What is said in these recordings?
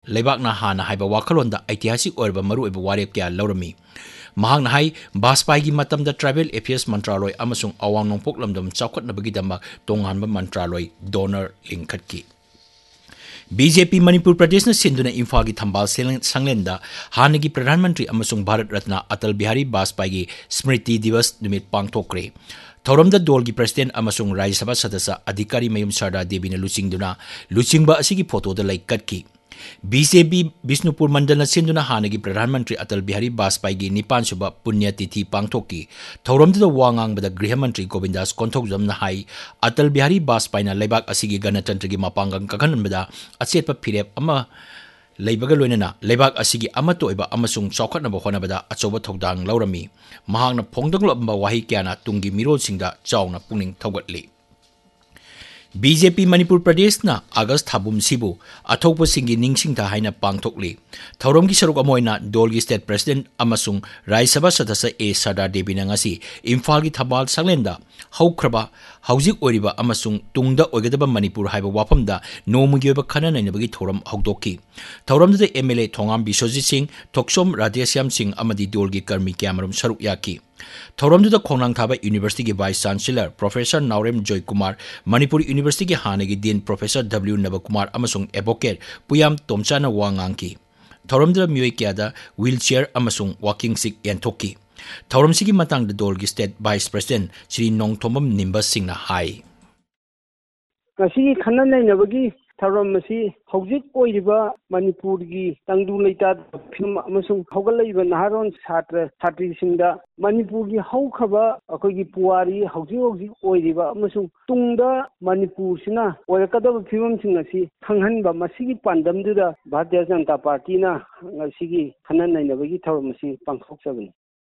लेबाकना हाना हाइबा वाखलोंदा ऐतिहासिक ओरबा मरुओइबा वारेप क्या लौरमी महांगना high Vajpayee मतमदा tribal affairs मंत्रालय अमसुंग अवांग नोंपोक लमदम चाउखटनबगीदमक तोंगानबा मंत्रालय डोनर लिंखटकी बीजेपी मणिपुर प्रदेश ने सिंधुना इम्फाल की थंबाल संगलेंदा हानगी प्रधानमंत्री अमसुंग भारत रत्न अटल बिहारी वाजपेयी की स्मृति दिवस निमित पांगथोक्रे थौरमदा दोल की प्रेसिडेंट अमसुंग राज्यसभा सदस्य अधिकारी मयुम सरदा देवी ने लुचिंगबा असिगी फोटोदा लैकटकी बीजेपी बिष्णुपुर मंडल सिंधुना हानगी प्रधानमंत्री अटल बिहारी वाजपेयी की निपानसुबा पुण्यतिथि पांगथोक्की थौरमदा वांगांगबदा गृहमंत्री गोविंदास कोंथोगजमना हाई अटल बिहारी वाजपेयीना लेबाक असिगी गणतंत्र की मपांगं कखनबदा अचेतपा फिरेप अमा लेबगा लोइनना लेबाक असिगी अमतोइबा अमसुंग चौखटनबा होनबदा अचौबा थौदांग लौरमी महांगना फोंगदंगलबा वाही क्याना तुंगी मिरोलसिंगदा चावना पुनिंग थौगटली बीजेपी मणिपुर प्रदेश ना अगस्त थाबुम सिबु अथौप सिंगी निंगसिंगता हाइना पांगथोकली थौरम की सरुक अमोइना दोल की स्टेट प्रेसिडेंट अमसुंग राज्यसभा सदस्य ए सरदार देवी नंगसी इम्फाल की थबाल संगलेंदा हौख्रबा हौजिक ओरिबा अमसुंग तुंगदा ओइगदबा मणिपुर हाइबा वाफमदा नोमुगियोबा खना नैनबगी थौरम हौदोकी थौरमदा एमएलए थोंगाम बिश्वजीत सिंह थोक्सोम राधेश्याम सिंह अमदी दोल की कर्मी क्यामरम सरुक याकी थौरमदुदा खोंनांग थाबा यूनिवर्सिटी के vice chancellor professor नाउरेम Joy Kumar Manipur university के हानेगी dean professor W नबकुमार अमसुंग advocate पुयाम तोमचाना वांगांकी थौरमदुदा मियोय क्यादा wheelchair अमसुंग walking सिक यंथोकी थौरमसिगी मतंग दोल की state wise president Shri नोंगथोमम nimbus सिंहना high कसी खनन नैनबगी थौरम मसी हौजिक ओइरिबा मणिपुर की तंगदु लेता फिल्म अमसुंग हौगलैबा नहारोन छात्र छात्रीसिंगदा मणिपुर की हौखबा अखोगी पुवारी हौजिक हौजिक ओइरिबा अमसुंग तुंगदा मणिपुर सिना ओयकदब फिल्मसिंग असी खंगहनबा मसीगी पांडमदुदा भारतीय जनता पार्टी ना ngasiगी खनन नैनबगी थौरम मसी पांगथोकजबनी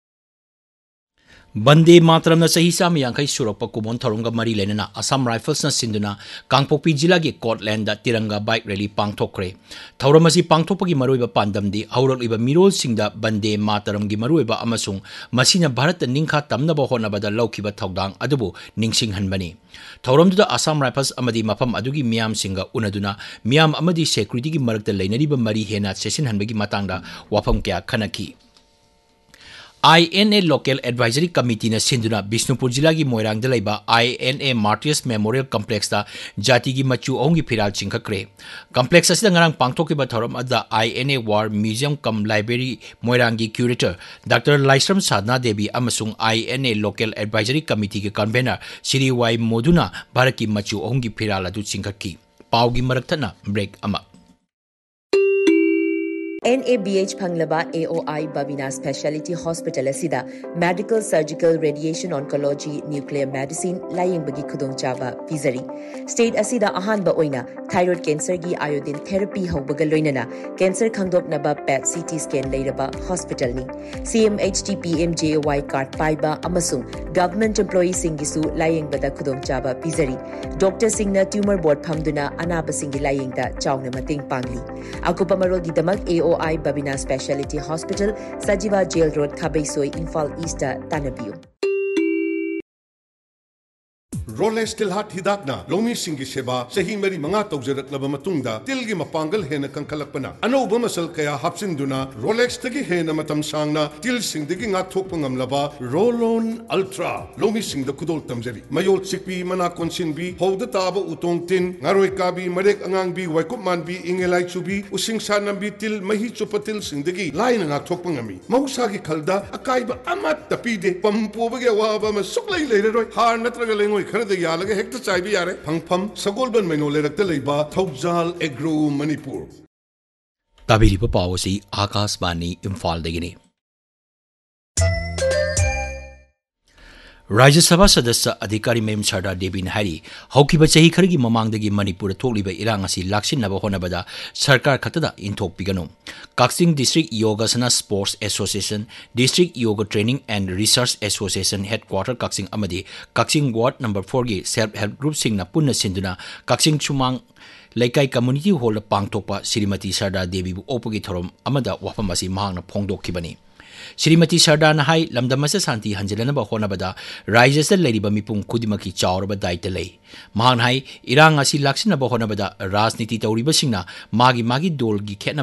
बंदे मातरम सही चाम यांखई सुरप कुमोन थौरंगा मरी लेना असम राइफल्स सिंधुना कांगपोपी जिला की कोटलैंड तिरंगा बाइक रैली पांगथोक्रे थौरम असी पांगथोपगी मरुइबा पांदमदी हौरकलिबा मिरोल सिंगदा बंदे मातरम की मरुइबा अमसुंग मसीना भारत निंखा तमनबा होनबदा लौखिबा थौदांग अदुबु निंगसिंगहनबनी थौरमदुदा असम राइफल्स अमदी मफम अदुगी मियाम सिंगा उनदुना मियाम अमदी सेक्युरिटी की मरकता लेनरिबा मरी हेना सेसिनहनबगी मतंगदा वाफम क्या खनकी INA लोकल एडवाइजरी कमिटी ने सिंधुना बिष्णुपुर जिला की Moirang दलाइबा INA martyrs memorial complex ता जाति की मच्चू अहोंगी फिराल चिंखक्रे कॉम्प्लेक्स असिदा ngarang पांगथोकिबा थौरम अदा INA वार म्यूजियम कम लाइब्रेरी मोइरांग की क्यूरेटर डॉक्टर लाइस्रम साधना देवी अमसुंग INA लोकल एडवाइजरी कमिटी के कन्वेनर श्री वाई मोदुना भारत की मच्चू अहोंगी फिराल अदु चिंखक्की पावगी मरकथना ब्रेक अमा NABH Phanglaba AOI Babina Specialty Hospital asida Medical Surgical Radiation Oncology Nuclear Medicine Laying Bagi Khudong Chaba Pizari State asida ahanba oina thyroid cancer gi iodine therapy haubaga loinana cancer khangdoknaba PET CT scan leiraba hospital ni CMHT PMJY card paiba amasung government employee singisu laying bada khudong chaba pizari Dr Singna tumor board phamduna anaba singi laying da chawna mating pangli akupa marol gi damak AOI Babina Specialty Hospital Sajiva Jail Road Khabaisoi Imphal East Tanabiu Rolex Tilhat Hidakna Lomi Singi Seba Sahi Meri Manga Tawjaraknaba Matungda Tilgi Mapangal Hena Kankalakpana Anoba Masal Kaya Hapsinduna Rolex Tagi Hena Matam Sangna Til Sing Digi Ngathokpangam Laba Rolon Ultra Lomi Sing the Kudol Tamjari Mayol Sikbi Mana Konsinbi Hoda Taba Utong Tin Ngaroi Kabi Marek Angangbi Waikupman Bi Ingelai Chubi Using Sanambi Til Mahi Chupatil Sing Digi Lain Ngathokpangami Mausagi Kalda Akaiba Amat Tapide Pampoga Waba Masuklai Leroy Har Natragalengoi खरदे यालगे Hector चाइबी यारे फंगफम सगोलबन मेनोले रक्ते लेबा थौजाल agro Manipur ताबिरिबा पावसी Akashvani Imphal देगिनी Rajya Sabha सदस्य अधिकारी ma'am सरदार देवी हारी हौकिबा चही खरगी ममांगदगी मणिपुर थोकलिबा इरांग असी लाक्सिनबा होनबदा सरकार खतदा इंथोकपिगनो काक्सिंग district योगासना sports association district yoga training and research association headquarter काक्सिंग अमदी काक्सिंग ward number 4 की self help group सिंगना पुन्ना सिंदुना काक्सिंग चुमांग लेकाई community hall पांगथोपा Shrimati सरदार देवी ओपगी थोरम अमदा वाफम असी महांगना फोंगदोखिबनी श्रीमती सरदार हाई लमदमसे शांति हंजलनब होनबदा राज्य लेरिबा मिपुंग खुदिमकी चावरब दायित्व लई महान हाई इरांग असी लाक्सिनब होनबदा राजनीति तौरिबसिंगना मागी दोल की खेत